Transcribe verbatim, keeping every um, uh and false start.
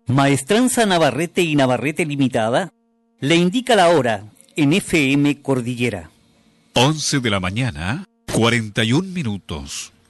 Maestranza Navarrete y Navarrete Limitada le indica la hora en F M Cordillera. once de la mañana, cuarenta y un minutos.